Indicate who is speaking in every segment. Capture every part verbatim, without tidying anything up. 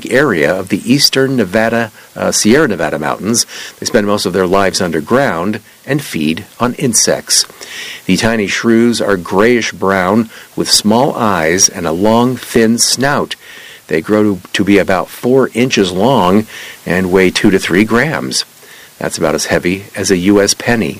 Speaker 1: scenic area of the eastern Nevada, uh, Sierra Nevada mountains. They spend most of their lives underground and feed on insects. The tiny shrews are grayish-brown with small eyes and a long, thin snout. They grow to, to be about four inches long and weigh two to three grams. That's about as heavy as a U S penny.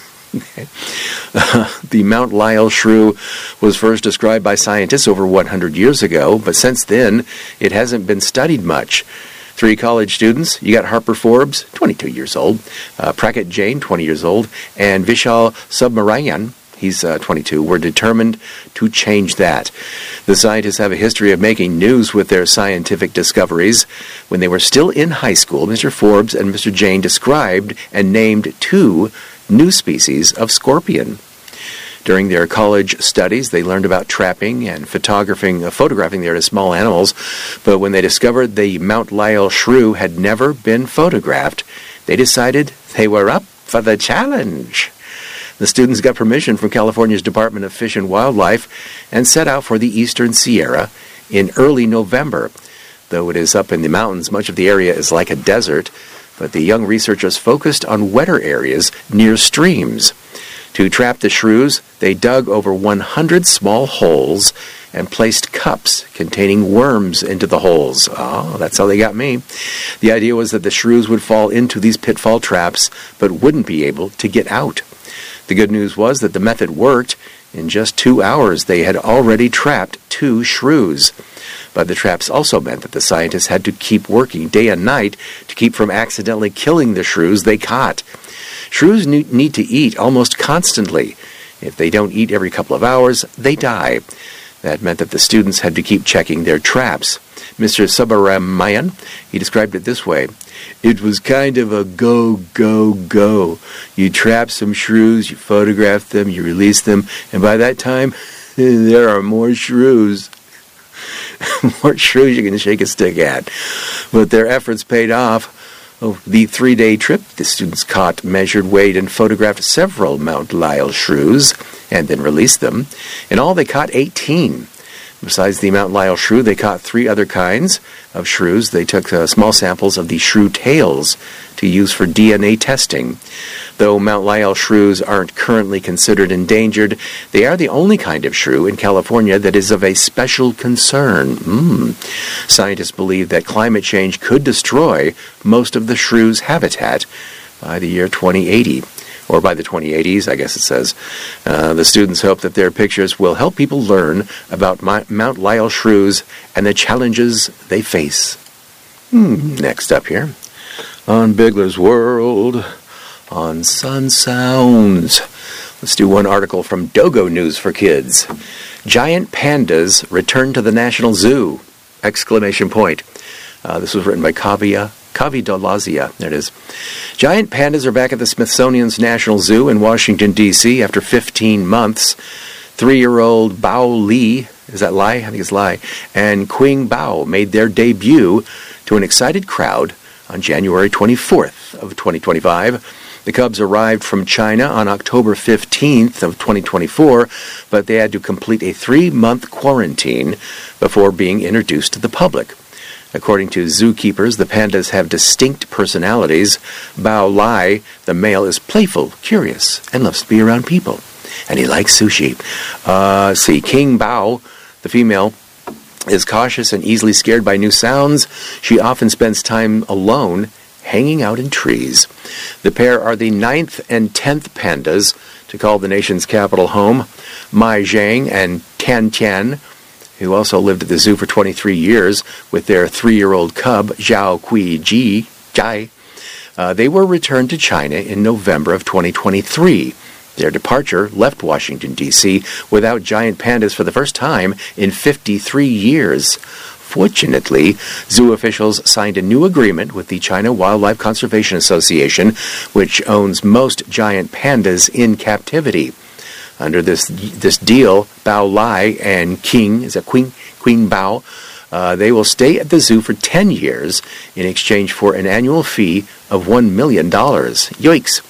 Speaker 1: uh, the Mount Lyell shrew was first described by scientists over one hundred years ago, but since then, it hasn't been studied much. Three college students, you got Harper Forbes, twenty-two years old, uh, Prakat Jain, twenty years old, and Vishal Subramanian, he's uh, twenty-two, were determined to change that. The scientists have a history of making news with their scientific discoveries. When they were still in high school, Mister Forbes and Mister Jain described and named two new species of scorpion. During their college studies, they learned about trapping and photographing, uh, photographing their small animals, but when they discovered the Mount Lyell shrew had never been photographed, they decided they were up for the challenge. The students got permission from California's Department of Fish and Wildlife and set out for the Eastern Sierra in early November. Though it is up in the mountains, much of the area is like a desert, but the young researchers focused on wetter areas near streams. To trap the shrews, they dug over one hundred small holes and placed cups containing worms into the holes. Oh, that's how they got me. The idea was that the shrews would fall into these pitfall traps, but wouldn't be able to get out. The good news was that the method worked. In just two hours, they had already trapped two shrews. But the traps also meant that the scientists had to keep working day and night to keep from accidentally killing the shrews they caught. Shrews need to eat almost constantly. If they don't eat every couple of hours, they die. That meant that the students had to keep checking their traps. Mister Subramanian, he described it this way. It was kind of a go, go, go. You trap some shrews, you photograph them, you release them, and by that time, there are more shrews. More shrews you can shake a stick at. But their efforts paid off. Oh, the three-day trip, the students caught, measured, weighed, and photographed several Mount Lyell shrews, and then released them. In all, they caught eighteen. Besides the Mount Lyell shrew, they caught three other kinds of shrews. They took uh, small samples of the shrew tails to use for D N A testing. Though Mount Lyell shrews aren't currently considered endangered, they are the only kind of shrew in California that is of a special concern. Mm. Scientists believe that climate change could destroy most of the shrew's habitat by the year twenty eighty. Or by the twenty eighties, I guess it says. Uh, the students hope that their pictures will help people learn about my, Mount Lyell shrews and the challenges they face. Hmm, next up here, on Bigler's World, on Sun Sounds. Let's do one article from Dogo News for Kids. Giant pandas return to the National Zoo! Exclamation point. Uh, this was written by Kavya. Kavi Dalazia, there it is. Giant pandas are back at the Smithsonian's National Zoo in Washington, D C after fifteen months. Three-year-old Bao Li, is that Lai? I think it's Lai, and Qing Bao made their debut to an excited crowd on January twenty-fourth of twenty twenty-five. The cubs arrived from China on October fifteenth of twenty twenty-four, but they had to complete a three-month quarantine before being introduced to the public. According to zookeepers, the pandas have distinct personalities. Bao Lai, the male, is playful, curious, and loves to be around people. And he likes sushi. Uh, see, Qing Bao, the female, is cautious and easily scared by new sounds. She often spends time alone, hanging out in trees. The pair are the ninth and tenth pandas to call the nation's capital home. Mai Zhang and Tian Tian, who also lived at the zoo for twenty-three years with their three-year-old cub, Zhao Kui Ji, Jai. Uh, they were returned to China in November of twenty twenty-three. Their departure left Washington, D C without giant pandas for the first time in fifty-three years. Fortunately, zoo officials signed a new agreement with the China Wildlife Conservation Association, which owns most giant pandas in captivity. Under this this deal, Bao Lai and Qing, is that Queen, Queen Bao, uh, they will stay at the zoo for ten years in exchange for an annual fee of one million dollars. Yoicks!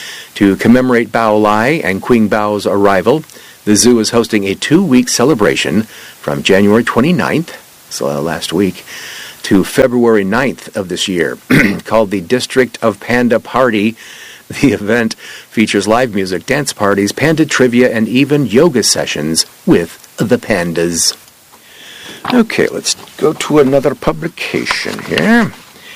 Speaker 1: To commemorate Bao Lai and Qing Bao's arrival, the zoo is hosting a two-week celebration from January twenty-ninth, so uh, last week, to February ninth of this year, called the District of Panda Party. The event features live music, dance parties, panda trivia, and even yoga sessions with the pandas. Okay, let's go to another publication here.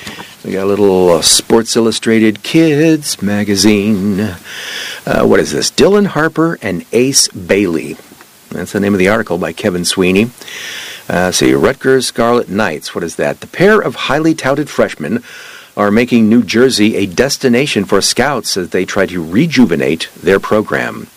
Speaker 1: We got a little uh, Sports Illustrated Kids magazine. Uh, what is this? Dylan Harper and Ace Bailey. That's the name of the article by Kevin Sweeney. Uh, see, Rutgers Scarlet Knights. What is that? The pair of highly touted freshmen are making New Jersey a destination for scouts as they try to rejuvenate their program.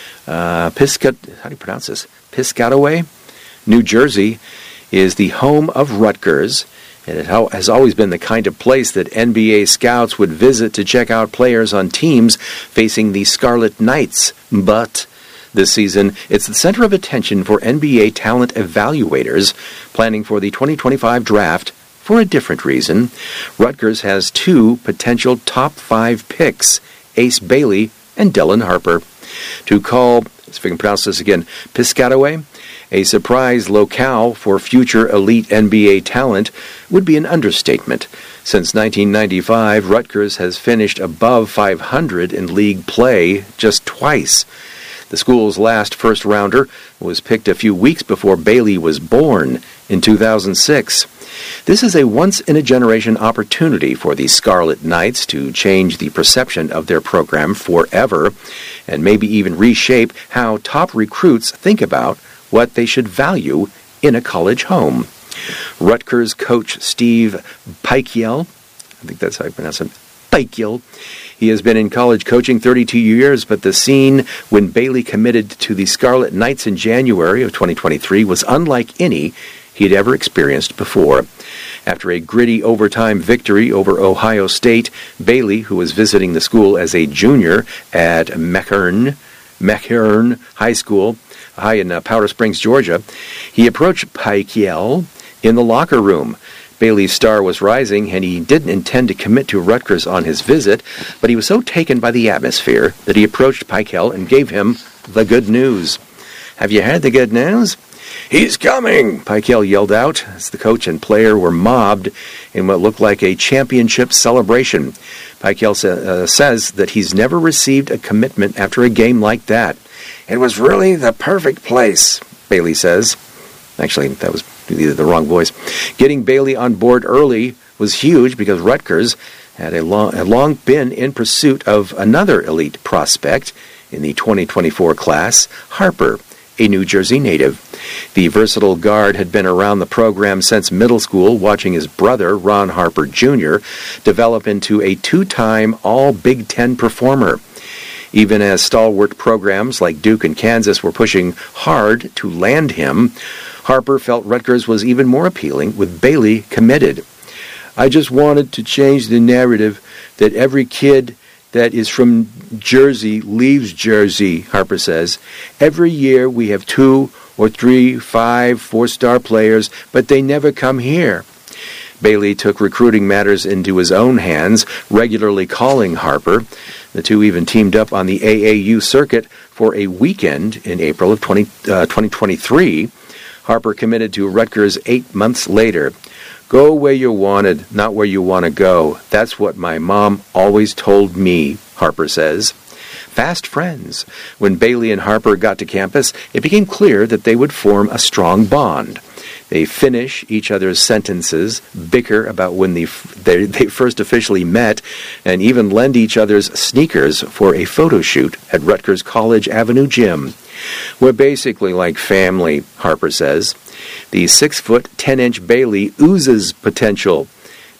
Speaker 1: Uh, Piscat, how do you pronounce this? Piscataway, New Jersey, is the home of Rutgers. And it has always been the kind of place that N B A scouts would visit to check out players on teams facing the Scarlet Knights. But this season, it's the center of attention for N B A talent evaluators planning for the twenty twenty-five draft for a different reason. Rutgers has two potential top five picks, Ace Bailey and Dylan Harper. To call, if I can pronounce this again, Piscataway a surprise locale for future elite N B A talent would be an understatement. Since nineteen ninety-five, Rutgers has finished above five hundred in league play just twice. The school's last first-rounder was picked a few weeks before Bailey was born in two thousand six. This is a once-in-a-generation opportunity for the Scarlet Knights to change the perception of their program forever and maybe even reshape how top recruits think about what they should value in a college home. Rutgers coach Steve Pikiell, I think that's how I pronounce it, Pikiell, he has been in college coaching thirty-two years, but the scene when Bailey committed to the Scarlet Knights in January of twenty twenty-three was unlike any he had ever experienced before. After a gritty overtime victory over Ohio State, Bailey, who was visiting the school as a junior at Mechern, Mechern High School, high in uh, Powder Springs, Georgia, he approached Pikiell in the locker room. Bailey's star was rising, and he didn't intend to commit to Rutgers on his visit, but he was so taken by the atmosphere that he approached Pikiell and gave him the good news. "Have you heard the good news?" "He's coming!" Pikiell yelled out as the coach and player were mobbed in what looked like a championship celebration. Pikiell sa- uh, says that he's never received a commitment after a game like that. "It was really the perfect place," Bailey says. Actually, that was either the wrong voice. Getting Bailey on board early was huge because Rutgers had, a long, had long been in pursuit of another elite prospect in the twenty twenty-four class, Harper, a New Jersey native. The versatile guard had been around the program since middle school, watching his brother, Ron Harper Junior, develop into a two-time All-Big Ten performer. Even as stalwart programs like Duke and Kansas were pushing hard to land him, Harper felt Rutgers was even more appealing with Bailey committed. "I just wanted to change the narrative that every kid that is from Jersey leaves Jersey," Harper says. "Every year we have two or three, five, four-star players, but they never come here." Bailey took recruiting matters into his own hands, regularly calling Harper. The two even teamed up on the A A U circuit for a weekend in April of twenty, uh, twenty twenty-three. Harper committed to Rutgers eight months later. "Go where you're wanted, not where you want to go. That's what my mom always told me," Harper says. Fast friends. When Bailey and Harper got to campus, it became clear that they would form a strong bond. They finish each other's sentences, bicker about when they, they, they first officially met, and even lend each other's sneakers for a photo shoot at Rutgers College Avenue Gym. "We're basically like family," Harper says. The six-foot, ten-inch Bailey oozes potential.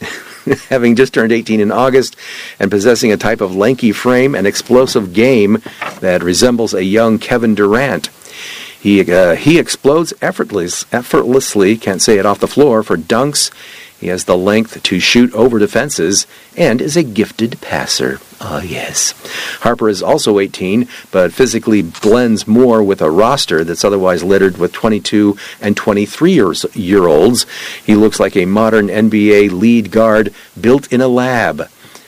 Speaker 1: Having just turned eighteen in August and possessing a type of lanky frame and explosive game that resembles a young Kevin Durant. He uh, he explodes effortless, effortlessly, can't say it off the floor, for dunks. He has the length to shoot over defenses and is a gifted passer. Ah, yes. Harper is also eighteen, but physically blends more with a roster that's otherwise littered with twenty-two and twenty-three-year-olds. He looks like a modern N B A lead guard built in a lab.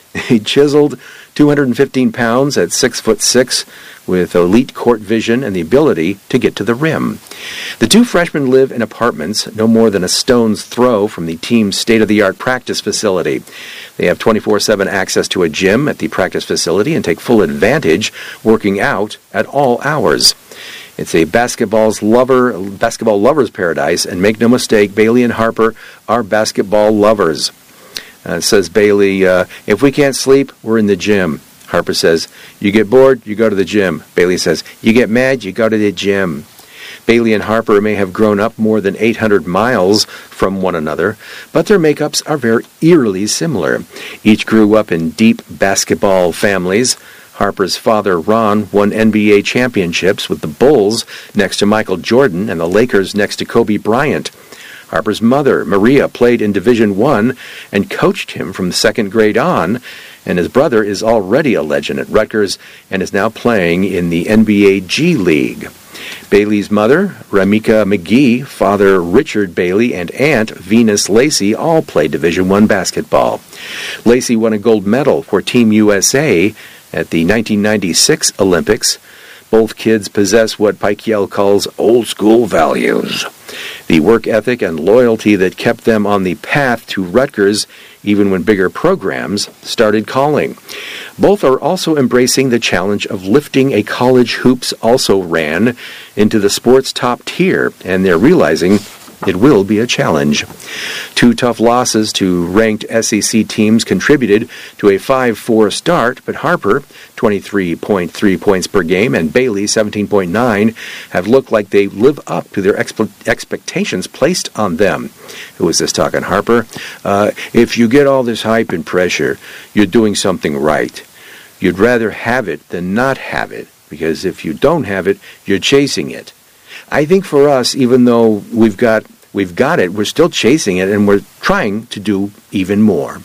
Speaker 1: He chiseled two hundred fifteen pounds at six foot six, with elite court vision and the ability to get to the rim. The two freshmen live in apartments no more than a stone's throw from the team's state-of-the-art practice facility. They have twenty-four seven access to a gym at the practice facility and take full advantage working out at all hours. It's a basketball's lover, basketball lover's paradise, and make no mistake, Bailey and Harper are basketball lovers. Uh, says Bailey, uh, if we can't sleep, we're in the gym. Harper says, you get bored, you go to the gym. Bailey says, you get mad, you go to the gym. Bailey and Harper may have grown up more than eight hundred miles from one another, but their makeups are very eerily similar. Each grew up in deep basketball families. Harper's father, Ron, won N B A championships with the Bulls next to Michael Jordan and the Lakers next to Kobe Bryant. Harper's mother, Maria, played in Division One and coached him from the second grade on, and his brother is already a legend at Rutgers and is now playing in the N B A G League. Bailey's mother, Ramika McGee, father Richard Bailey, and aunt Venus Lacey all played Division One basketball. Lacey won a gold medal for Team U S A at the nineteen ninety-six Olympics. Both kids possess what Pikiel calls old-school values, the work ethic and loyalty that kept them on the path to Rutgers even when bigger programs started calling. Both are also embracing the challenge of lifting a college hoops also ran into the sport's top tier, and they're realizing it will be a challenge. Two tough losses to ranked S E C teams contributed to a five four start, but Harper, twenty-three point three points per game, and Bailey, seventeen point nine, have looked like they live up to their expe- expectations placed on them. Who is this talking? Harper? Uh, if you get all this hype and pressure, you're doing something right. You'd rather have it than not have it, because if you don't have it, you're chasing it. I think for us, even though we've got we've got it, we're still chasing it, and we're trying to do even more.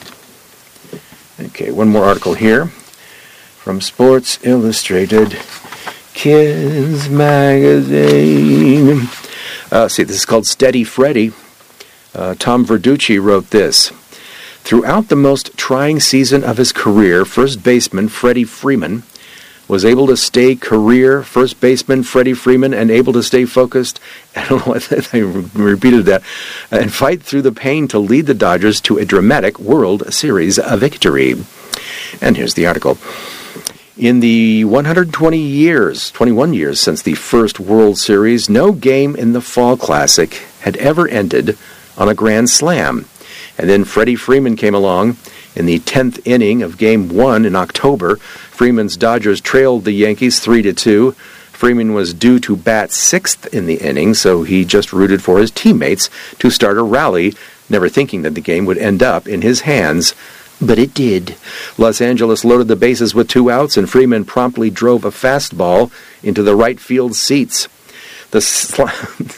Speaker 1: Okay, one more article here from Sports Illustrated Kids Magazine. Uh, see, this is called Steady Freddy. Uh, Tom Verducci wrote this. Throughout the most trying season of his career, first baseman Freddie Freeman was able to stay career first baseman Freddie Freeman and able to stay focused, I don't know what I repeated that, and fight through the pain to lead the Dodgers to a dramatic World Series victory. And here's the article. In the one hundred twenty years, twenty-one years since the first World Series, no game in the Fall Classic had ever ended on a grand slam. And then Freddie Freeman came along in the tenth inning of Game one in October. Freeman's Dodgers trailed the Yankees three to two. Freeman was due to bat sixth in the inning, so he just rooted for his teammates to start a rally, never thinking that the game would end up in his hands. But it did. Los Angeles loaded the bases with two outs, and Freeman promptly drove a fastball into the right field seats. The slam,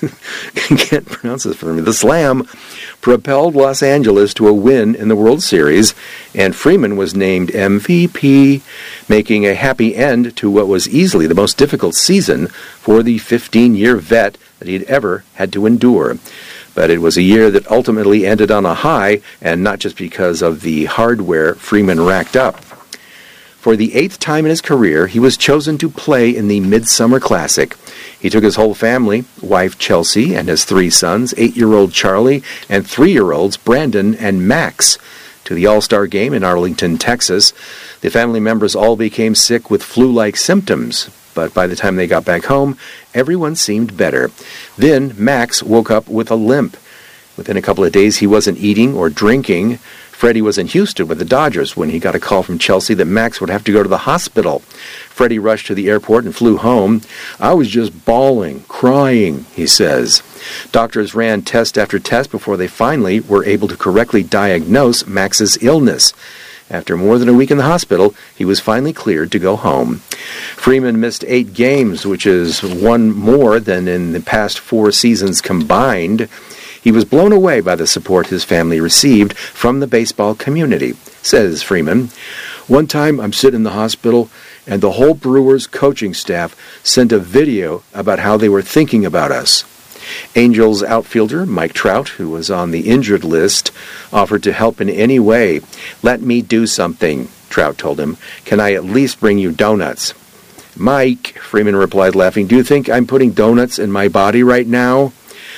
Speaker 1: I can't pronounce this for me. The slam propelled Los Angeles to a win in the World Series, and Freeman was named M V P, making a happy end to what was easily the most difficult season for the fifteen-year vet that he'd ever had to endure. But it was a year that ultimately ended on a high, and not just because of the hardware Freeman racked up. For the eighth time in his career, he was chosen to play in the Midsummer Classic. He took his whole family, wife Chelsea and his three sons, eight-year-old Charlie and three-year-olds Brandon and Max, to the All-Star Game in Arlington, Texas. The family members all became sick with flu-like symptoms, but by the time they got back home, everyone seemed better. Then Max woke up with a limp. Within a couple of days, he wasn't eating or drinking. Freddie was in Houston with the Dodgers when he got a call from Chelsea that Max would have to go to the hospital. Freddie rushed to the airport and flew home. I was just bawling, crying, he says. Doctors ran test after test before they finally were able to correctly diagnose Max's illness. After more than a week in the hospital, he was finally cleared to go home. Freeman missed eight games, which is one more than in the past four seasons combined. He was blown away by the support his family received from the baseball community, says Freeman. One time I'm sitting in the hospital, and the whole Brewers coaching staff sent a video about how they were thinking about us. Angels outfielder Mike Trout, who was on the injured list, offered to help in any way. "Let me do something," Trout told him. "Can I at least bring you donuts?" "Mike," Freeman replied, laughing, "do you think I'm putting donuts in my body right now?"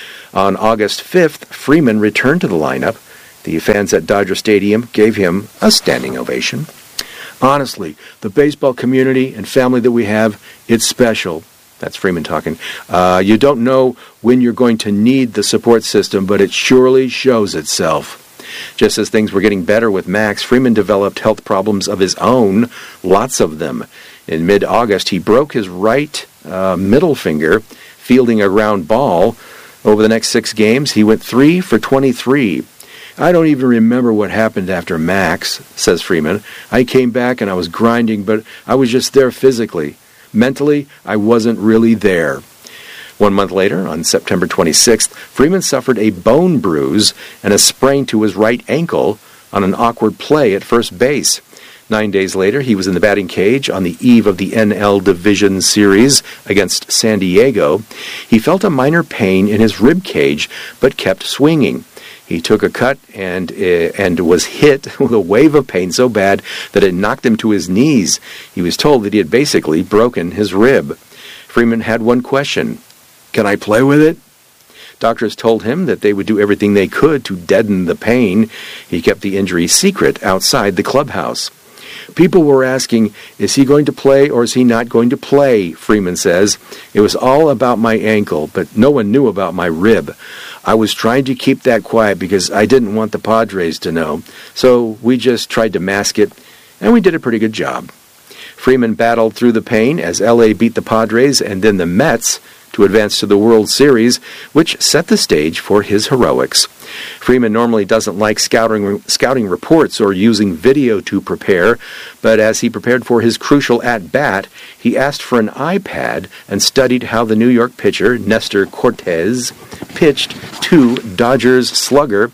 Speaker 1: On August fifth, Freeman returned to the lineup. The fans at Dodger Stadium gave him a standing ovation. "Honestly, the baseball community and family that we have, it's special." That's Freeman talking. Uh, "you don't know when you're going to need the support system, but it surely shows itself." Just as things were getting better with Max, Freeman developed health problems of his own, lots of them. In mid-August, he broke his right uh, middle finger fielding a ground ball. Over the next six games, he went three for twenty-three. "I don't even remember what happened after Max," says Freeman. "I came back and I was grinding, but I was just there physically. Mentally, I wasn't really there." One month later, on September twenty-sixth, Freeman suffered a bone bruise and a sprain to his right ankle on an awkward play at first base. Nine days later, he was in the batting cage on the eve of the N L Division Series against San Diego. He felt a minor pain in his rib cage, but kept swinging. He took a cut and uh, and was hit with a wave of pain so bad that it knocked him to his knees. He was told that he had basically broken his rib. Freeman had one question: "Can I play with it?" Doctors told him that they would do everything they could to deaden the pain. He kept the injury secret outside the clubhouse. "People were asking, is he going to play or is he not going to play?" Freeman says. "It was all about my ankle, but no one knew about my rib. I was trying to keep that quiet because I didn't want the Padres to know. So we just tried to mask it, and we did a pretty good job." Freeman battled through the pain as L A beat the Padres and then the Mets to advance to the World Series, which set the stage for his heroics. Freeman normally doesn't like scouting, scouting reports or using video to prepare, but as he prepared for his crucial at-bat, he asked for an iPad and studied how the New York pitcher, Nestor Cortez, pitched to Dodgers slugger,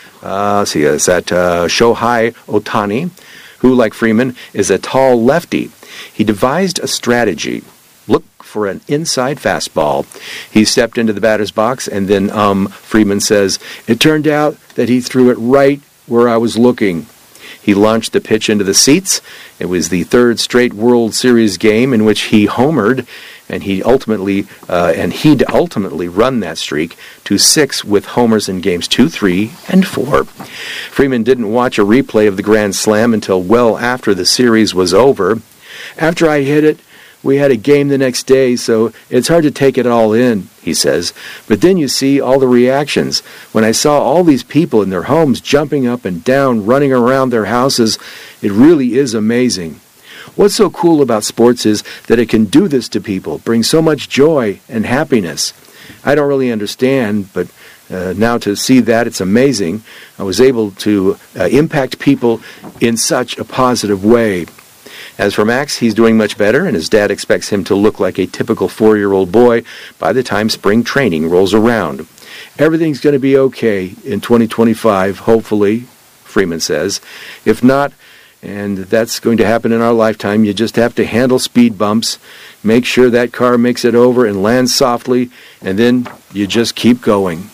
Speaker 1: uh, see, is that uh, Shohei Ohtani, who, like Freeman, is a tall lefty. He devised a strategy. Look for an inside fastball. He stepped into the batter's box, and then, um, Freeman says, "It turned out that he threw it right where I was looking." He launched the pitch into the seats. It was the third straight World Series game in which he homered, and he ultimately uh, and he'd ultimately run that streak to six with homers in games two, three, and four. Freeman didn't watch a replay of the Grand Slam until well after the series was over. "After I hit it, we had a game the next day, so it's hard to take it all in," he says. "But then you see all the reactions. When I saw all these people in their homes jumping up and down, running around their houses, it really is amazing. What's so cool about sports is that it can do this to people, bring so much joy and happiness. I don't really understand, but uh, now to see that, it's amazing. I was able to uh, impact people in such a positive way." As for Max, he's doing much better, and his dad expects him to look like a typical four-year-old boy by the time spring training rolls around. "Everything's going to be okay in twenty twenty-five, hopefully," Freeman says. "If not, and that's going to happen in our lifetime, you just have to handle speed bumps, make sure that car makes it over and lands softly, and then you just keep going."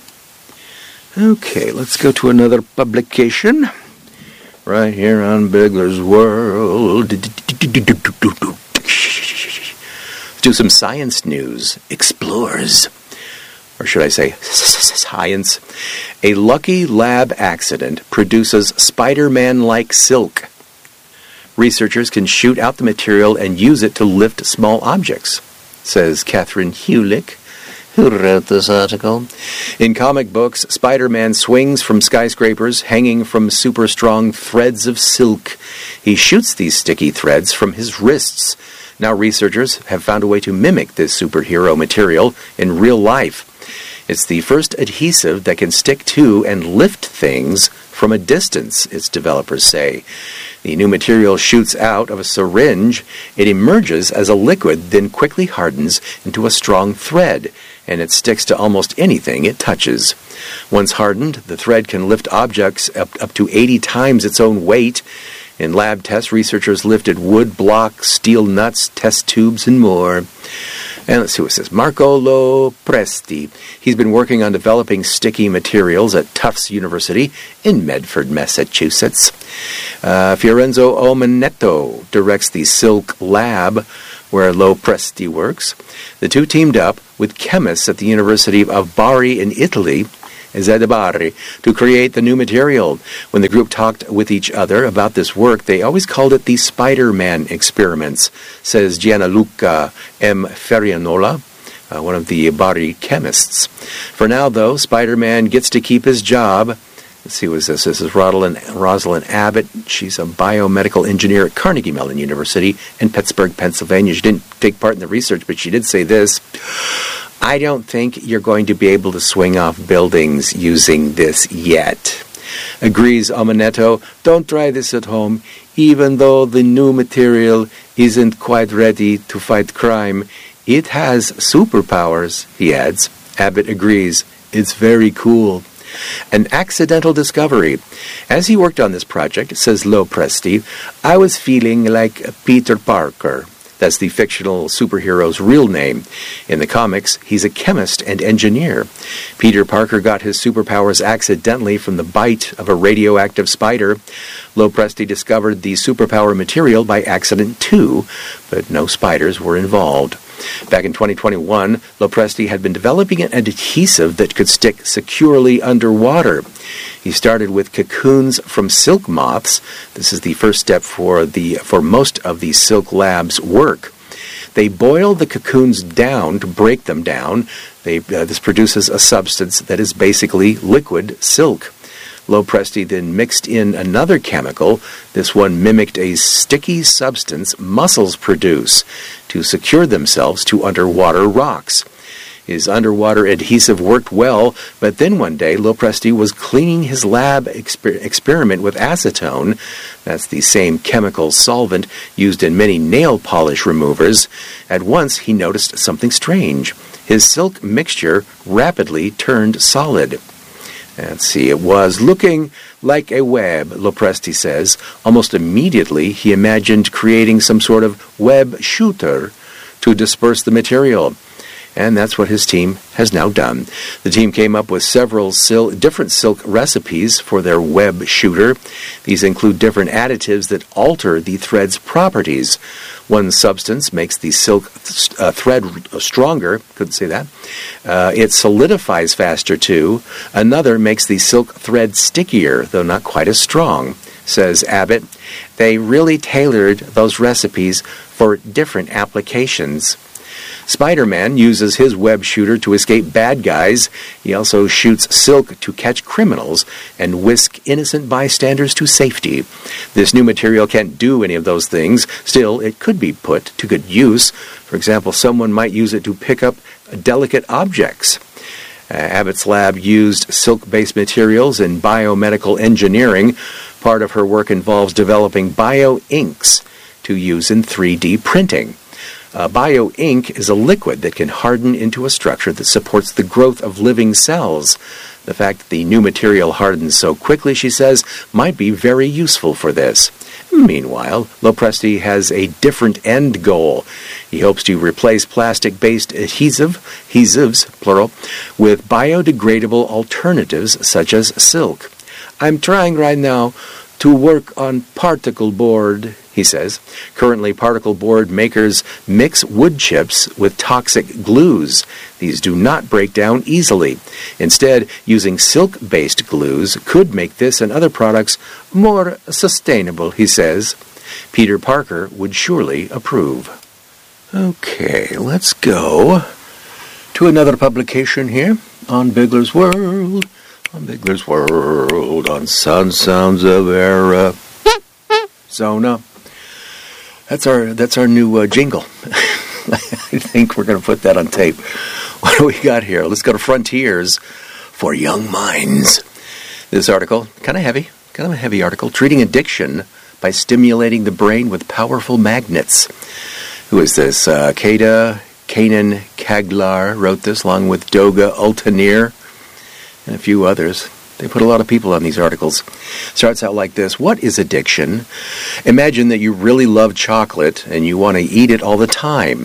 Speaker 1: Okay, let's go to another publication. Right here on Bigler's World. Let's do some science news. Explores. Or should I say, science. A lucky lab accident produces Spider-Man-like silk. Researchers can shoot out the material and use it to lift small objects, says Catherine Hewlick, who wrote this article. In comic books, Spider-Man swings from skyscrapers hanging from super strong threads of silk. He shoots these sticky threads from his wrists. Now researchers have found a way to mimic this superhero material in real life. It's the first adhesive that can stick to and lift things from a distance, its developers say. The new material shoots out of a syringe. It emerges as a liquid, then quickly hardens into a strong thread, and it sticks to almost anything it touches. Once hardened, the thread can lift objects up, up to eighty times its own weight. In lab tests, researchers lifted wood blocks, steel nuts, test tubes, and more. And let's see what it says. Marco Lopresti. He's been working on developing sticky materials at Tufts University in Medford, Massachusetts. Uh, Fiorenzo Omenetto directs the Silk Lab, where Lopresti works. The two teamed up with chemists at the University of Bari in Italy, Bari, to create the new material. When the group talked with each other about this work, they always called it the Spider-Man experiments, says Gianluca M. Ferrianola, uh, one of the Bari chemists. For now, though, Spider-Man gets to keep his job. Let's see, what is this? This is Rosalind, Rosalind Abbott. She's a biomedical engineer at Carnegie Mellon University in Pittsburgh, Pennsylvania. She didn't take part in the research, but she did say this. I don't think you're going to be able to swing off buildings using this yet. Agrees Omenetto. Don't try this at home. Even though the new material isn't quite ready to fight crime, it has superpowers, he adds. Abbott agrees. It's very cool. An accidental discovery. As he worked on this project, says Lopresti, I was feeling like Peter Parker. That's the fictional superhero's real name. In the comics, he's a chemist and engineer. Peter Parker got his superpowers accidentally from the bite of a radioactive spider. Lopresti discovered the superpower material by accident too, but no spiders were involved. Back in twenty twenty-one, Lopresti had been developing an adhesive that could stick securely underwater. He started with cocoons from silk moths. This is the first step for the for most of the Silk Lab's work. They boil the cocoons down to break them down. They, uh, this produces a substance that is basically liquid silk. Lopresti then mixed in another chemical. This one mimicked a sticky substance mussels produce to secure themselves to underwater rocks. His underwater adhesive worked well, but then one day Lopresti was cleaning his lab exper- experiment with acetone. That's the same chemical solvent used in many nail polish removers. At once he noticed something strange. His silk mixture rapidly turned solid. Let's see, it was looking like a web, Lopresti says. Almost immediately, he imagined creating some sort of web shooter to disperse the material. And that's what his team has now done. The team came up with several sil- different silk recipes for their web shooter. These include different additives that alter the thread's properties. One substance makes the silk th- uh, thread stronger. Couldn't say that. Uh, it solidifies faster, too. Another makes the silk thread stickier, though not quite as strong, says Abbott. They really tailored those recipes for different applications. Spider-Man uses his web shooter to escape bad guys. He also shoots silk to catch criminals and whisk innocent bystanders to safety. This new material can't do any of those things. Still, it could be put to good use. For example, someone might use it to pick up delicate objects. Uh, Abbott's lab used silk-based materials in biomedical engineering. Part of her work involves developing bio-inks to use in three D printing. Uh, bio-ink is a liquid that can harden into a structure that supports the growth of living cells. The fact that the new material hardens so quickly, she says, might be very useful for this. Meanwhile, Lopresti has a different end goal. He hopes to replace plastic-based adhesive, adhesives, plural, with biodegradable alternatives such as silk. I'm trying right now to work on particle board, he says. Currently, particle board makers mix wood chips with toxic glues. These do not break down easily. Instead, using silk-based glues could make this and other products more sustainable, he says. Peter Parker would surely approve. Okay, let's go to another publication here on Bigler's World. On Bigler's World, on Sound Sounds of Arizona. That's our that's our new uh, jingle. I think we're going to put that on tape. What do we got here? Let's go to Frontiers for Young Minds. This article, kind of heavy, kind of a heavy article, treating addiction by stimulating the brain with powerful magnets. Who is this? Uh, Kada Kanan Kaglar wrote this, along with Doga Ultanir and a few others. They put a lot of people on these articles. Starts out like this. What is addiction? Imagine that you really love chocolate and you want to eat it all the time.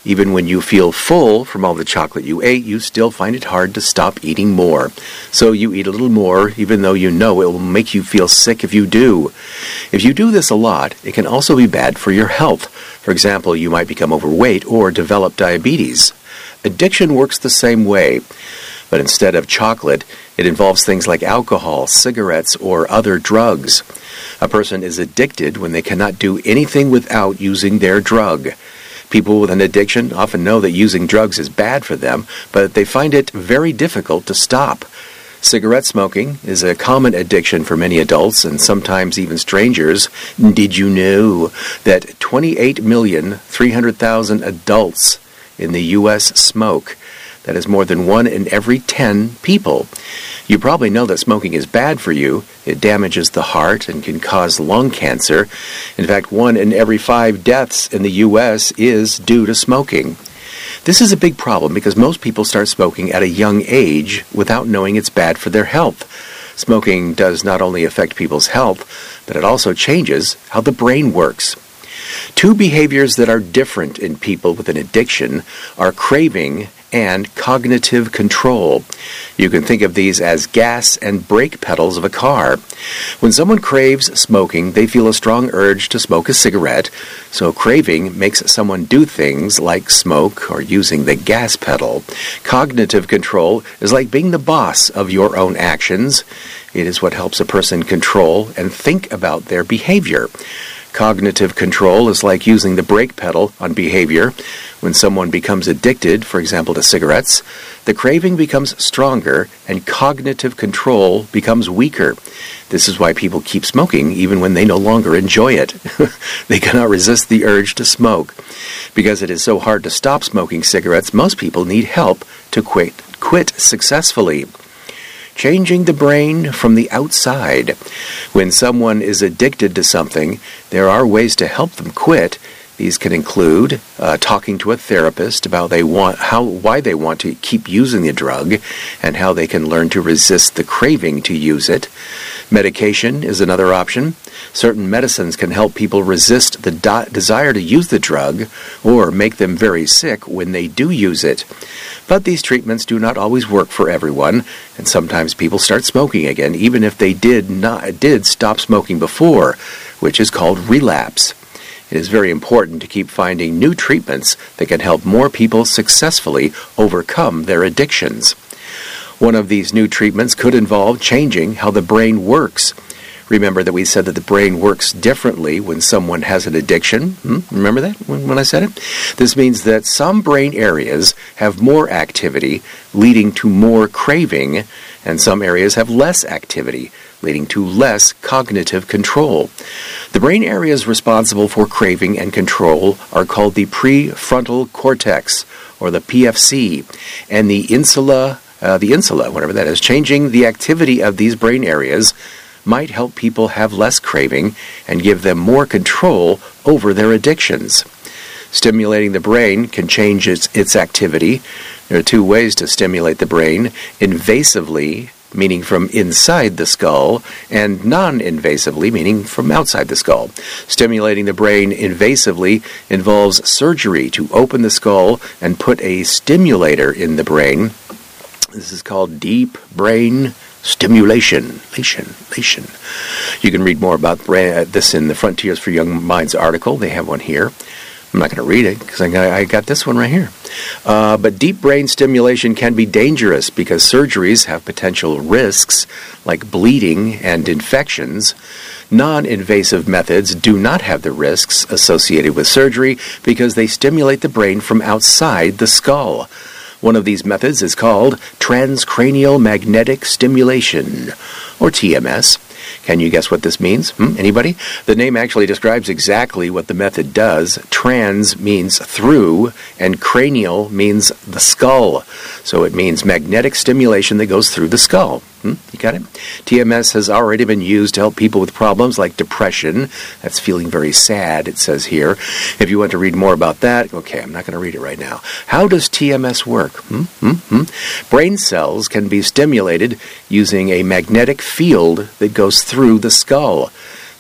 Speaker 1: Even when you feel full from all the chocolate you ate, you still find it hard to stop eating more. So you eat a little more, even though you know it will make you feel sick if you do. If you do this a lot, it can also be bad for your health. For example, you might become overweight or develop diabetes. Addiction works the same way, but instead of chocolate, it involves things like alcohol, cigarettes, or other drugs. A person is addicted when they cannot do anything without using their drug. People with an addiction often know that using drugs is bad for them, but they find it very difficult to stop. Cigarette smoking is a common addiction for many adults and sometimes even strangers. Did you know that twenty-eight million three hundred thousand adults in the U S smoke? That is more than one in every ten people. You probably know that smoking is bad for you. It damages the heart and can cause lung cancer. In fact, one in every five deaths in the U S is due to smoking. This is a big problem because most people start smoking at a young age without knowing it's bad for their health. Smoking does not only affect people's health, but it also changes how the brain works. Two behaviors that are different in people with an addiction are craving and cognitive control. You can think of these as gas and brake pedals of a car. When someone craves smoking, they feel a strong urge to smoke a cigarette, so craving makes someone do things like smoke or using the gas pedal. Cognitive control is like being the boss of your own actions. It is what helps a person control and think about their behavior. Cognitive control is like using the brake pedal on behavior. When someone becomes addicted, for example, to cigarettes, the craving becomes stronger and cognitive control becomes weaker. This is why people keep smoking even when they no longer enjoy it. They cannot resist the urge to smoke. Because it is so hard to stop smoking cigarettes, most people need help to quit, quit successfully. Changing the brain from the outside. When someone is addicted to something, there are ways to help them quit. These can include uh, talking to a therapist about they want how why they want to keep using the drug and how they can learn to resist the craving to use it. Medication is another option. Certain medicines can help people resist the do- desire to use the drug or make them very sick when they do use it. But these treatments do not always work for everyone, and sometimes people start smoking again even if they did not did stop smoking before, which is called relapse. It is very important to keep finding new treatments that can help more people successfully overcome their addictions. One of these new treatments could involve changing how the brain works. Remember that we said that the brain works differently when someone has an addiction? Hmm? Remember that when, when I said it? This means that some brain areas have more activity, leading to more craving, and some areas have less activity, leading to less cognitive control. The brain areas responsible for craving and control are called the prefrontal cortex, or the P F C, and the insula, uh, the insula, whatever that is. Changing the activity of these brain areas might help people have less craving and give them more control over their addictions. Stimulating the brain can change its, its activity. There are two ways to stimulate the brain: invasively, meaning from inside the skull, and non-invasively, meaning from outside the skull. Stimulating the brain invasively involves surgery to open the skull and put a stimulator in the brain. This is called deep brain stimulation. Lation, lation. You can read more about this in the Frontiers for Young Minds article. They have one here. I'm not going to read it because I got, I got this one right here. Uh, but deep brain stimulation can be dangerous because surgeries have potential risks like bleeding and infections. Non-invasive methods do not have the risks associated with surgery because they stimulate the brain from outside the skull. One of these methods is called transcranial magnetic stimulation, or T M S. Can you guess what this means? Hmm? Anybody? The name actually describes exactly what the method does. Trans means through, and cranial means the skull. So it means magnetic stimulation that goes through the skull. Hmm? You got it? T M S has already been used to help people with problems like depression. That's feeling very sad, it says here. If you want to read more about that, okay, I'm not going to read it right now. How does T M S work? Hmm? Hmm? Hmm? Brain cells can be stimulated using a magnetic field that goes through the skull. The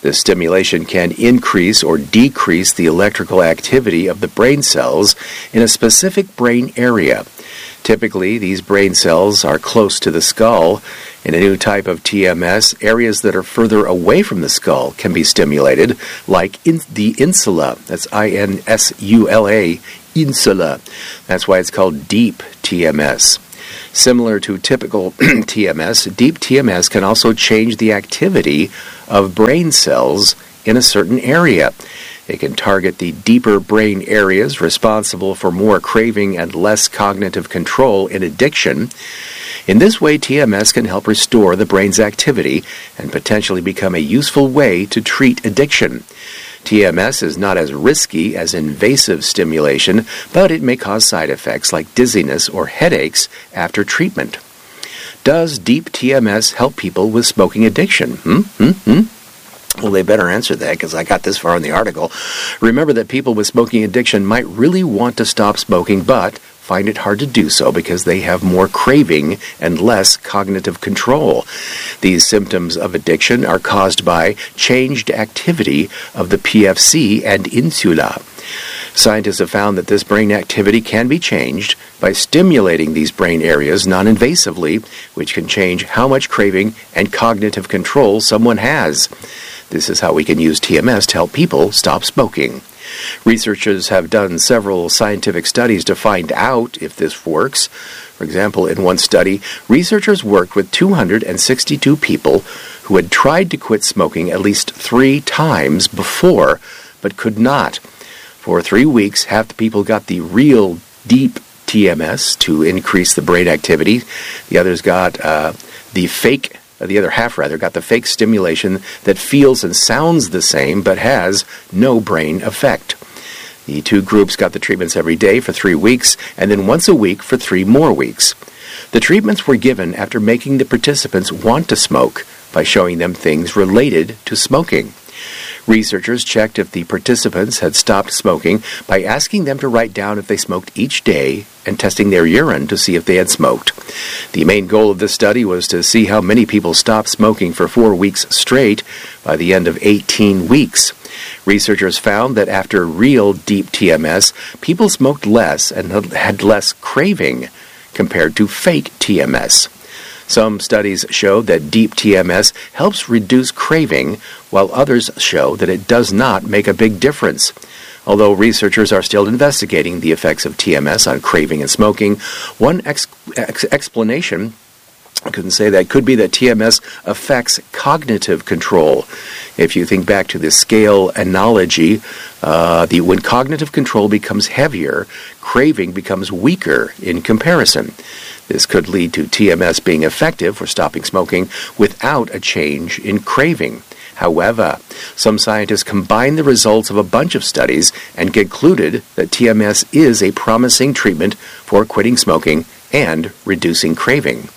Speaker 1: This stimulation can increase or decrease the electrical activity of the brain cells in a specific brain area. Typically, these brain cells are close to the skull. In a new type of T M S, areas that are further away from the skull can be stimulated, like in the insula. That's I N S U L A, insula. That's why it's called deep T M S. Similar to typical T M S, deep T M S can also change the activity of brain cells in a certain area. It can target the deeper brain areas responsible for more craving and less cognitive control in addiction. In this way, T M S can help restore the brain's activity and potentially become a useful way to treat addiction. T M S is not as risky as invasive stimulation, but it may cause side effects like dizziness or headaches after treatment. Does deep T M S help people with smoking addiction? Hmm? Hmm? Hmm? Well, they better answer that because I got this far in the article. Remember that people with smoking addiction might really want to stop smoking, but find it hard to do so because they have more craving and less cognitive control. These symptoms of addiction are caused by changed activity of the P F C and insula. Scientists have found that this brain activity can be changed by stimulating these brain areas non-invasively, which can change how much craving and cognitive control someone has. This is how we can use T M S to help people stop smoking. Researchers have done several scientific studies to find out if this works. For example, in one study, researchers worked with two hundred sixty-two people who had tried to quit smoking at least three times before, but could not. For three weeks, half the people got the real deep T M S to increase the brain activity. The others got uh, the fake The other half, rather, got the fake stimulation that feels and sounds the same but has no brain effect. The two groups got the treatments every day for three weeks and then once a week for three more weeks. The treatments were given after making the participants want to smoke by showing them things related to smoking. Researchers checked if the participants had stopped smoking by asking them to write down if they smoked each day and testing their urine to see if they had smoked. The main goal of this study was to see how many people stopped smoking for four weeks straight by the end of eighteen weeks. Researchers found that after real deep T M S, people smoked less and had less craving compared to fake T M S. Some studies show that deep T M S helps reduce craving, while others show that it does not make a big difference. Although researchers are still investigating the effects of T M S on craving and smoking, one ex- ex- explanation, I couldn't say that, could be that T M S affects cognitive control. If you think back to the scale analogy, uh, the, when cognitive control becomes heavier, craving becomes weaker in comparison. This could lead to T M S being effective for stopping smoking without a change in craving. However, some scientists combined the results of a bunch of studies and concluded that T M S is a promising treatment for quitting smoking and reducing craving.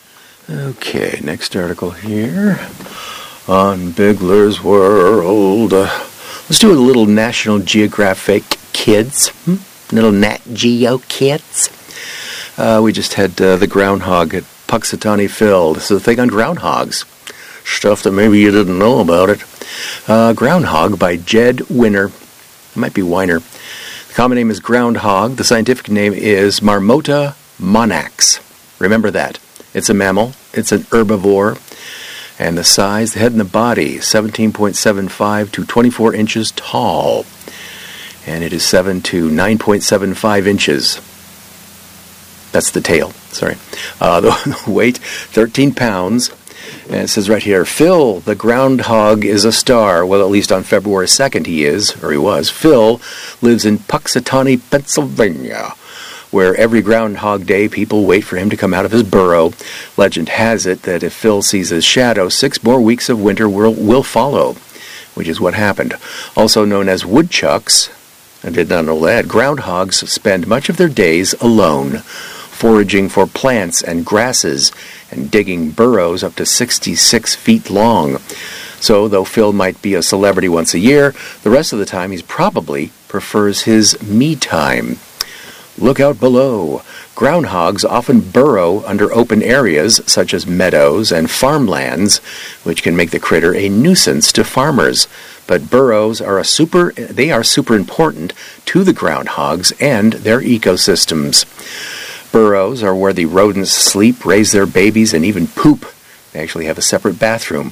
Speaker 1: Okay, next article here on Bigler's World. Uh, let's do a little National Geographic Kids. Hmm? Little Nat Geo Kids. Uh, we just had uh, the groundhog at Puxatawny Phil. This is the thing on groundhogs. Stuff that maybe you didn't know about it. Uh, Groundhog by Jed Winner. It might be Weiner. The common name is groundhog. The scientific name is Marmota monax. Remember that. It's a mammal. It's an herbivore. And the size, the head and the body, seventeen point seven five to twenty-four inches tall. And it is seven to nine point seven five inches. That's the tail, sorry. Uh, the weight, thirteen pounds. And it says right here, Phil, the groundhog, is a star. Well, at least on February second he is, or he was. Phil lives in Puxatawny, Pennsylvania, where every Groundhog Day people wait for him to come out of his burrow. Legend has it that if Phil sees his shadow, six more weeks of winter will, will follow, which is what happened. Also known as woodchucks, I did not know that, groundhogs spend much of their days alone, foraging for plants and grasses, and digging burrows up to sixty-six feet long. So, though Phil might be a celebrity once a year, the rest of the time he probably prefers his me time. Look out below. Groundhogs often burrow under open areas such as meadows and farmlands, which can make the critter a nuisance to farmers. But burrows are a super they are super important to the groundhogs and their ecosystems. Burrows are where the rodents sleep, raise their babies, and even poop. They actually have a separate bathroom.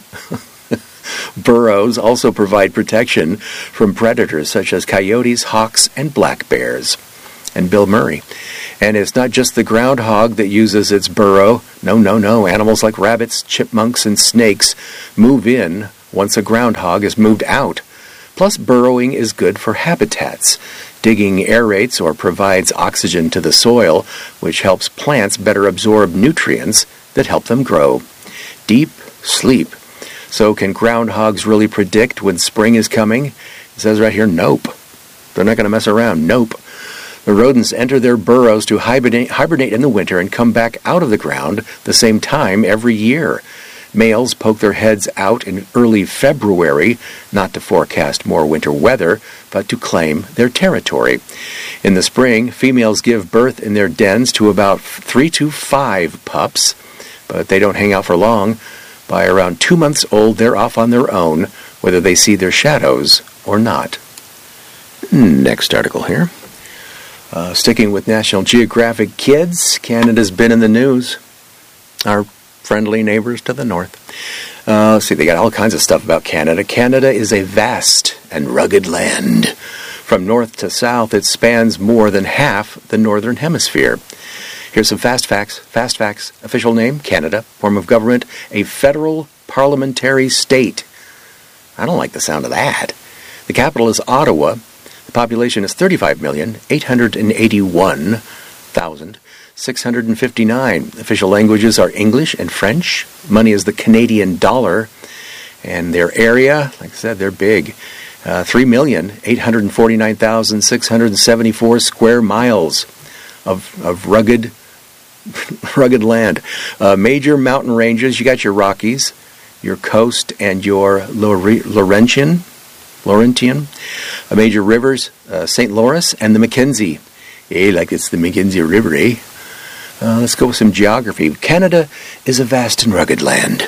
Speaker 1: Burrows also provide protection from predators such as coyotes, hawks, and black bears. And Bill Murray. And it's not just the groundhog that uses its burrow. No, no, no. Animals like rabbits, chipmunks, and snakes move in once a groundhog is moved out. Plus, burrowing is good for habitats. Digging aerates or provides oxygen to the soil, which helps plants better absorb nutrients that help them grow. Deep sleep. So can groundhogs really predict when spring is coming? It says right here, nope. They're not going to mess around. Nope. The rodents enter their burrows to hibernate, hibernate in the winter and come back out of the ground the same time every year. Males poke their heads out in early February, not to forecast more winter weather, but to claim their territory. In the spring, females give birth in their dens to about three to five pups, but they don't hang out for long. By around two months old, they're off on their own, whether they see their shadows or not. Next article here. Uh, sticking with National Geographic Kids, Canada's been in the news. Our friendly neighbors to the north. Uh, let's see, they got all kinds of stuff about Canada. Canada is a vast and rugged land. From north to south, it spans more than half the northern hemisphere. Here's some fast facts. Fast facts. Official name, Canada. Form of government, a federal parliamentary state. I don't like the sound of that. The capital is Ottawa. The population is thirty-five million, eight hundred eighty-one thousand, six hundred fifty-nine. Official languages are English and French. Money is the Canadian dollar. And their area, like I said, they're big. Uh, three million, eight hundred forty-nine thousand, six hundred seventy-four square miles of, of rugged rugged land. Uh, major mountain ranges, you got your Rockies, your Coast, and your Laure- Laurentian. Laurentian. Uh, major rivers, uh, Saint Lawrence and the Mackenzie. Eh, like it's the Mackenzie River, eh? Uh, let's go with some geography. Canada is a vast and rugged land.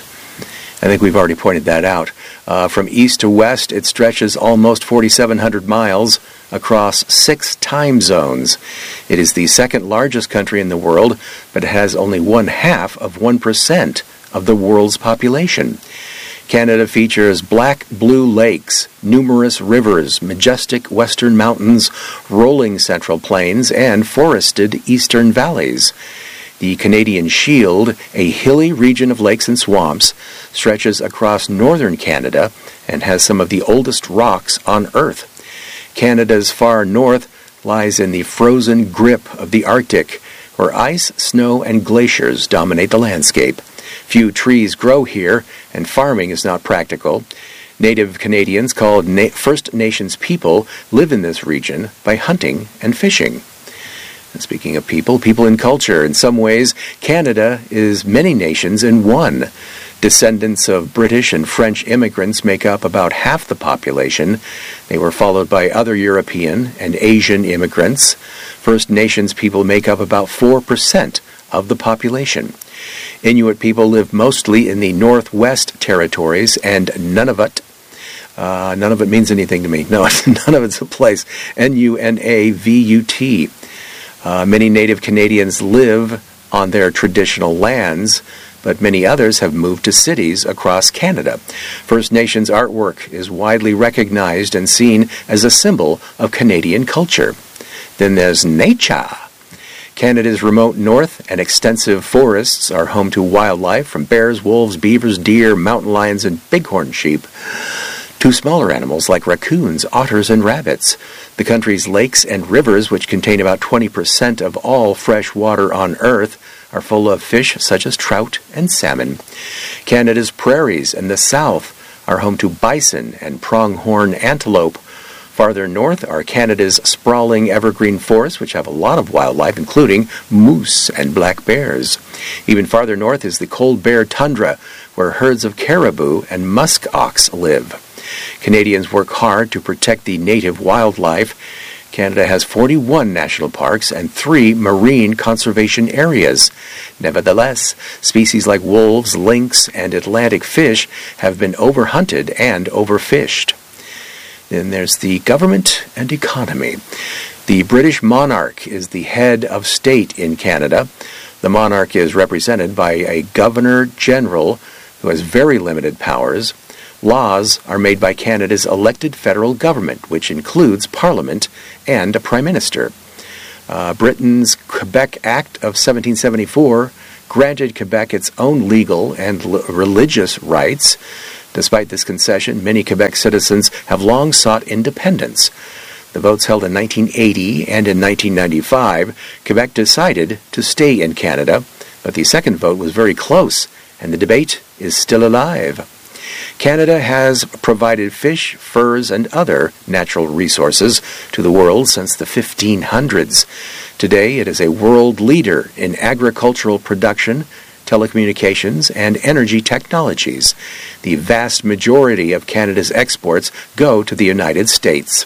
Speaker 1: I think we've already pointed that out. Uh, from east to west, it stretches almost forty-seven hundred miles across six time zones. It is the second largest country in the world, but it has only one half of one percent of the world's population. Canada features black-blue lakes, numerous rivers, majestic western mountains, rolling central plains, and forested eastern valleys. The Canadian Shield, a hilly region of lakes and swamps, stretches across northern Canada and has some of the oldest rocks on Earth. Canada's far north lies in the frozen grip of the Arctic, where ice, snow, and glaciers dominate the landscape. Few trees grow here, and farming is not practical. Native Canadians, called Na- First Nations people, live in this region by hunting and fishing. And speaking of people, people and culture, in some ways, Canada is many nations in one. Descendants of British and French immigrants make up about half the population. They were followed by other European and Asian immigrants. First Nations people make up about four percent of the population. Inuit people live mostly in the Northwest Territories and Nunavut. Uh, none of it means anything to me. No, none of it's a place. N U N A V U T. Uh, many Native Canadians live on their traditional lands, but many others have moved to cities across Canada. First Nations artwork is widely recognized and seen as a symbol of Canadian culture. Then there's nature. Canada's remote north and extensive forests are home to wildlife from bears, wolves, beavers, deer, mountain lions, and bighorn sheep, to smaller animals like raccoons, otters, and rabbits. The country's lakes and rivers, which contain about twenty percent of all fresh water on Earth, are full of fish such as trout and salmon. Canada's prairies in the south are home to bison and pronghorn antelope. Farther north are Canada's sprawling evergreen forests, which have a lot of wildlife, including moose and black bears. Even farther north is the cold bear tundra, where herds of caribou and musk ox live. Canadians work hard to protect the native wildlife, Canada has forty-one national parks and three marine conservation areas. Nevertheless, species like wolves, lynx, and Atlantic fish have been overhunted and overfished. Then there's the government and economy. The British monarch is the head of state in Canada. The monarch is represented by a governor-general who has very limited powers. Laws are made by Canada's elected federal government, which includes Parliament and a Prime Minister. Uh, Britain's Quebec Act of seventeen seventy-four granted Quebec its own legal and l- religious rights. Despite this concession, many Quebec citizens have long sought independence. The votes held in nineteen eighty and in nineteen ninety-five, Quebec decided to stay in Canada, but the second vote was very close, and the debate is still alive. Canada has provided fish, furs, and other natural resources to the world since the fifteen hundreds. Today, it is a world leader in agricultural production, telecommunications, and energy technologies. The vast majority of Canada's exports go to the United States.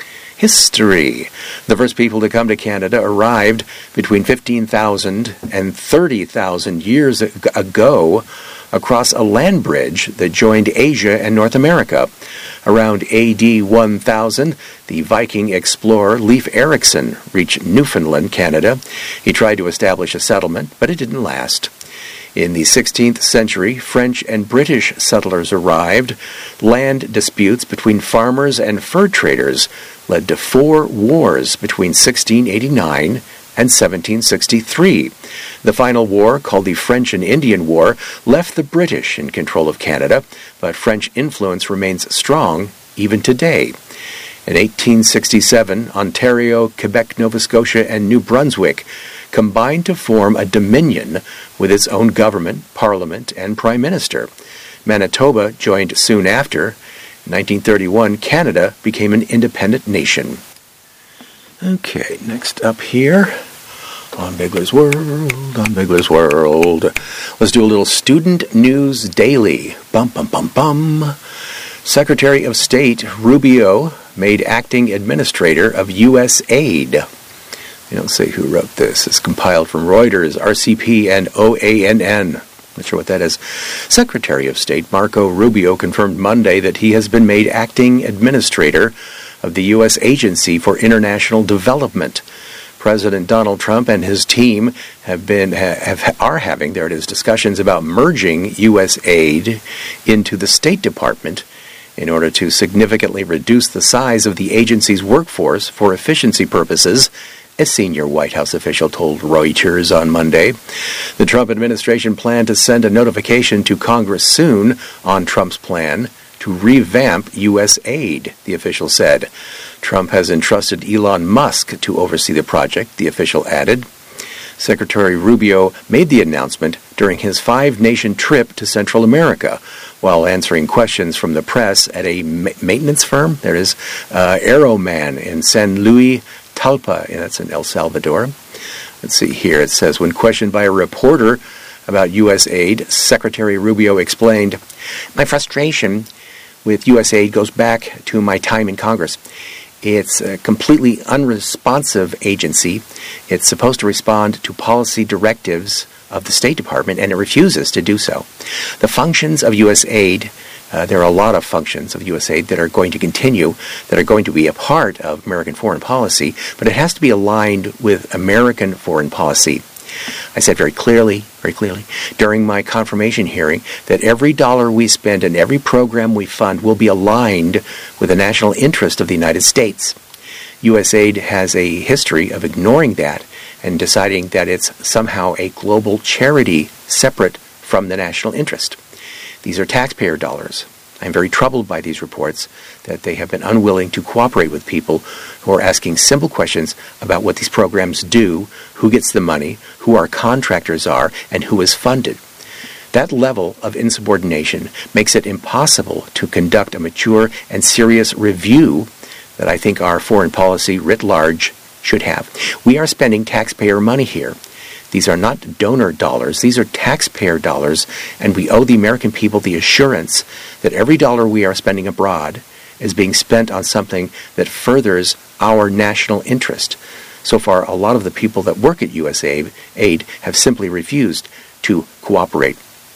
Speaker 1: History. The first people to come to Canada arrived between fifteen thousand and thirty thousand years ago across a land bridge that joined Asia and North America. Around A D one thousand, the Viking explorer Leif Erikson reached Newfoundland, Canada. He tried to establish a settlement, but it didn't last. In the sixteenth century, French and British settlers arrived. Land disputes between farmers and fur traders led to four wars between sixteen eighty-nine and seventeen sixty-three. The final war, called the French and Indian War, left the British in control of Canada, but French influence remains strong even today. In eighteen sixty-seven, Ontario, Quebec, Nova Scotia, and New Brunswick combined to form a dominion with its own government, parliament, and prime minister. Manitoba joined soon after. In nineteen thirty-one, Canada became an independent nation. Okay, next up here on Bigler's World, on Bigler's World. Let's do a little Student News Daily. Bum, bum, bum, bum. Secretary of State Rubio made acting administrator of U S aid. They don't say who wrote this. It's compiled from Reuters, R C P, and O A N N. Not sure what that is. Secretary of State Marco Rubio confirmed Monday that he has been made acting administrator of the U S Agency for International Development. President Donald Trump and his team have been have are having, there it is, discussions about merging U S aid into the State Department in order to significantly reduce the size of the agency's workforce for efficiency purposes, a senior White House official told Reuters on Monday. The Trump administration planned to send a notification to Congress soon on Trump's plan to revamp U S aid, the official said. Trump has entrusted Elon Musk to oversee the project, the official added. Secretary Rubio made the announcement during his five-nation trip to Central America while answering questions from the press at a ma- maintenance firm, there it is, uh, Aeroman in San Luis Talpa, and that's in El Salvador. Let's see here, it says, when questioned by a reporter about U S aid, Secretary Rubio explained, "My frustration with U S aid goes back to my time in Congress. It's a completely unresponsive agency. It's supposed to respond to policy directives of the State Department, and it refuses to do so. The functions of U S aid, uh, there are a lot of functions of U S aid that are going to continue, that are going to be a part of American foreign policy, but it has to be aligned with American foreign policy. I said very clearly, very clearly, during my confirmation hearing that every dollar we spend and every program we fund will be aligned with the national interest of the United States. U S aid has a history of ignoring that and deciding that it's somehow a global charity separate from the national interest. These are taxpayer dollars. I'm very troubled by these reports that they have been unwilling to cooperate with people who are asking simple questions about what these programs do, who gets the money, who our contractors are, and who is funded. That level of insubordination makes it impossible to conduct a mature and serious review that I think our foreign policy writ large should have. We are spending taxpayer money here. These are not donor dollars. These are taxpayer dollars, and we owe the American people the assurance that every dollar we are spending abroad is being spent on something that furthers our national interest. So far, a lot of the people that work at U S A I D have simply refused to cooperate.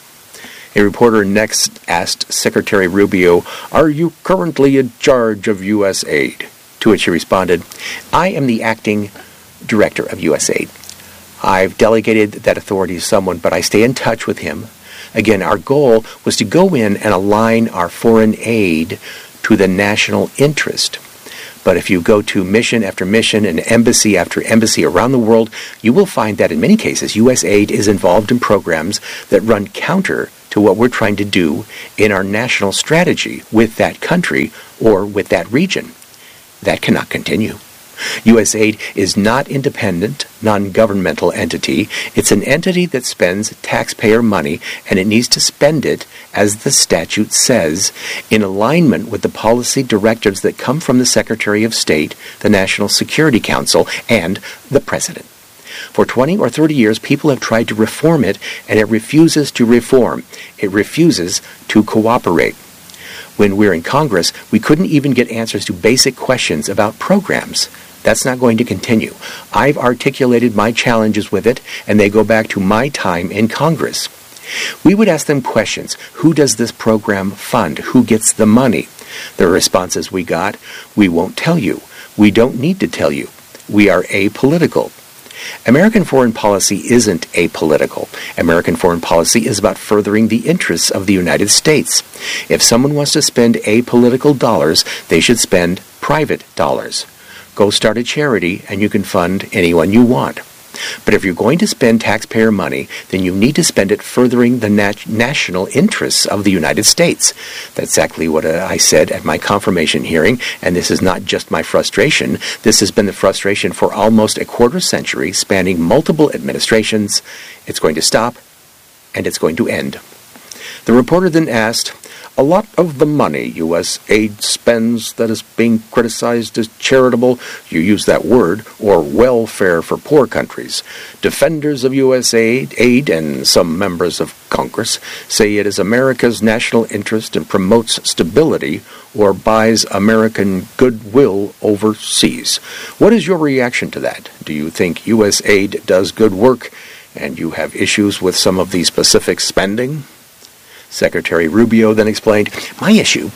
Speaker 1: A reporter next asked Secretary Rubio, "Are you currently in charge of U S A I D?" To which he responded, "I am the acting director of U S A I D. I've delegated that authority to someone, but I stay in touch with him." Again, our goal was to go in and align our foreign aid to the national interest. But if you go to mission after mission and embassy after embassy around the world, you will find that in many cases U S A I D is involved in programs that run counter to what we're trying to do in our national strategy with that country or with that region. That cannot continue. U S A I D is not independent, non-governmental entity. It's an entity that spends taxpayer money, and it needs to spend it, as the statute says, in alignment with the policy directives that come from the Secretary of State, the National Security Council, and the President. For twenty or thirty years, people have tried to reform it, and it refuses to reform. It refuses to cooperate. When we're in Congress, we couldn't even get answers to basic questions about programs. That's not going to continue. I've articulated my challenges with it, and they go back to my time in Congress. We would ask them questions. Who does this program fund? Who gets the money? The responses we got, "We won't tell you. We don't need to tell you. We are apolitical." American foreign policy isn't apolitical. American foreign policy is about furthering the interests of the United States. If someone wants to spend apolitical dollars, they should spend private dollars. Go start a charity and you can fund anyone you want. But if you're going to spend taxpayer money, then you need to spend it furthering the nat- national interests of the United States. That's exactly what uh, I said at my confirmation hearing, and this is not just my frustration. This has been the frustration for almost a quarter century, spanning multiple administrations. It's going to stop, and it's going to end. The reporter then asked, "A lot of the money U S A I D spends that is being criticized as charitable," you use that word, "or welfare for poor countries. Defenders of U S A I D and some members of Congress say it is America's national interest and promotes stability or buys American goodwill overseas. What is your reaction to that? Do you think U S A I D does good work and you have issues with some of the specific spending?" Secretary Rubio then explained, "My issue,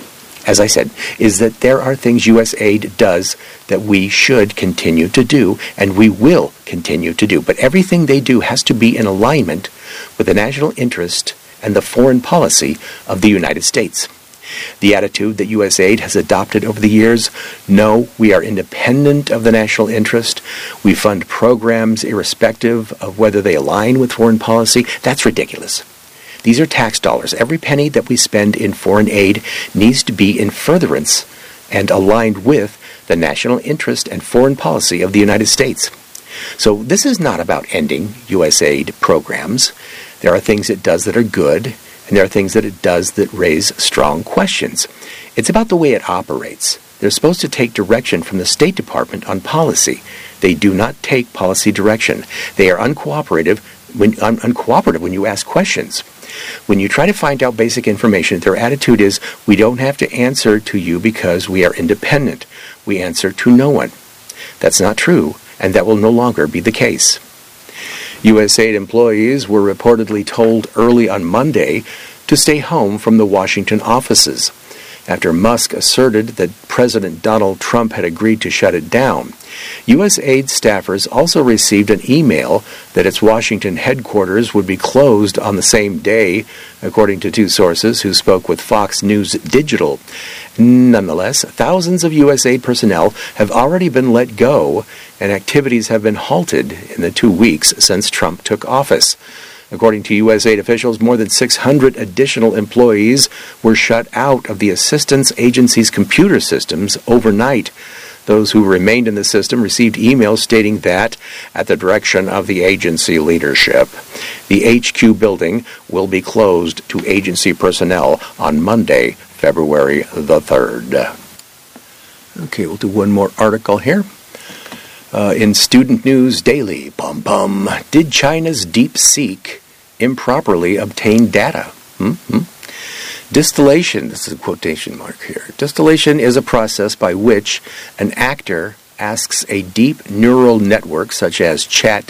Speaker 1: as I said, is that there are things U S A I D does that we should continue to do, and we will continue to do. But everything they do has to be in alignment with the national interest and the foreign policy of the United States." The attitude that U S A I D has adopted over the years, no, we are independent of the national interest, we fund programs irrespective of whether they align with foreign policy, that's ridiculous. These are tax dollars. Every penny that we spend in foreign aid needs to be in furtherance and aligned with the national interest and foreign policy of the United States. So this is not about ending U S A I D programs. There are things it does that are good, and there are things that it does that raise strong questions. It's about the way it operates. They're supposed to take direction from the State Department on policy. They do not take policy direction. They are uncooperative when, un- uncooperative when you ask questions. When you try to find out basic information, their attitude is, "We don't have to answer to you because we are independent. We answer to no one." That's not true, and that will no longer be the case. U S A I D employees were reportedly told early on Monday to stay home from the Washington offices, after Musk asserted that President Donald Trump had agreed to shut it down. U S A I D staffers also received an email that its Washington headquarters would be closed on the same day, according to two sources who spoke with Fox News Digital. Nonetheless, thousands of U S A I D personnel have already been let go, and activities have been halted in the two weeks since Trump took office. According to U S A I D officials, more than six hundred additional employees were shut out of the assistance agency's computer systems overnight. Those who remained in the system received emails stating that, at the direction of the agency leadership, the H Q building will be closed to agency personnel on Monday, February the third. Okay, we'll do one more article here. Uh, in Student News Daily, pum pum, did China's DeepSeek improperly obtain data? Hmm? Hmm? Distillation, this is a quotation mark here. Distillation is a process by which an actor asks a deep neural network, such as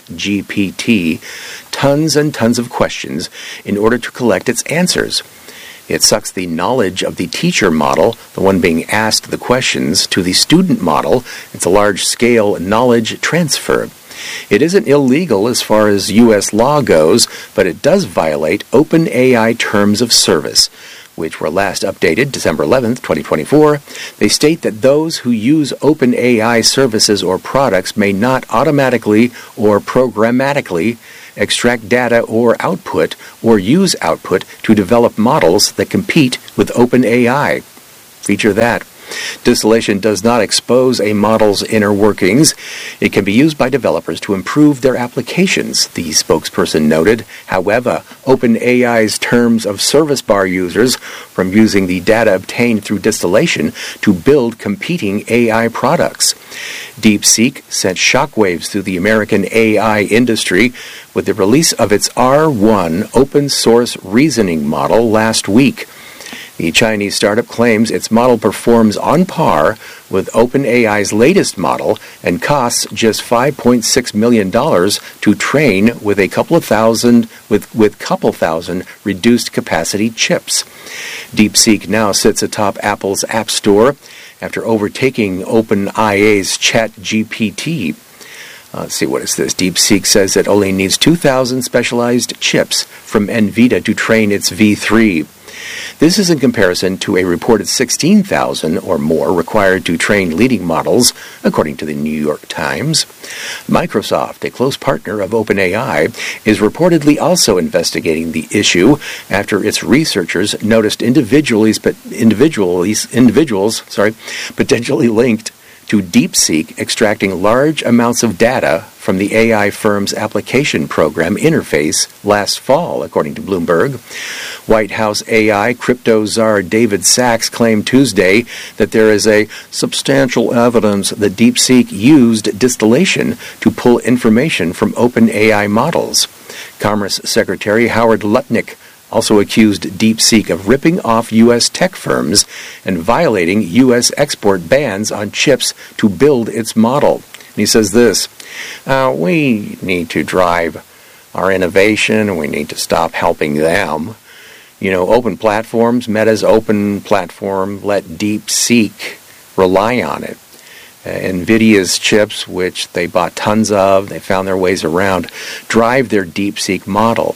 Speaker 1: ChatGPT, tons and tons of questions in order to collect its answers. It sucks the knowledge of the teacher model, the one being asked the questions, to the student model. It's a large-scale knowledge transfer. It isn't illegal as far as U S law goes, but it does violate OpenAI terms of service, which were last updated December eleventh, twenty twenty-four. They state that those who use OpenAI services or products may not automatically or programmatically extract data or output or use output to develop models that compete with OpenAI. Feature that. Distillation does not expose a model's inner workings. It can be used by developers to improve their applications, the spokesperson noted. However, OpenAI's terms of service bar users from using the data obtained through distillation to build competing A I products. DeepSeek sent shockwaves through the American A I industry with the release of its R one open-source reasoning model last week. The Chinese startup claims its model performs on par with OpenAI's latest model and costs just five point six million dollars to train with a couple of thousand with, with couple thousand reduced capacity chips. DeepSeek now sits atop Apple's App Store after overtaking OpenAI's ChatGPT. Uh, let's see, what is this? DeepSeek says it only needs two thousand specialized chips from NVIDIA to train its V three. This is in comparison to a reported sixteen thousand or more required to train leading models, according to the New York Times. Microsoft, a close partner of OpenAI, is reportedly also investigating the issue after its researchers noticed individuals, but individuals, individuals, sorry, potentially linked to DeepSeek extracting large amounts of data from the A I firm's application program interface last fall, according to Bloomberg. White House A I crypto czar David Sachs claimed Tuesday that there is a substantial evidence that DeepSeek used distillation to pull information from OpenAI models. Commerce Secretary Howard Lutnick also accused DeepSeek of ripping off U S tech firms and violating U S export bans on chips to build its model. And he says this, uh, we need to drive our innovation and we need to stop helping them. You know, open platforms, Meta's open platform, let DeepSeek rely on it. Uh, NVIDIA's chips, which they bought tons of, they found their ways around, drive their DeepSeek model.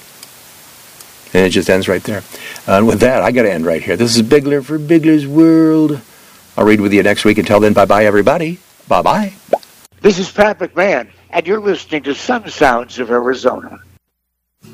Speaker 1: And it just ends right there. Uh, and with that, I got to end right here. This is Bigler for Bigler's World. I'll read with you next week. Until then, bye-bye, everybody. Bye-bye.
Speaker 2: This is Pat McMahon, and you're listening to Sun Sounds of Arizona.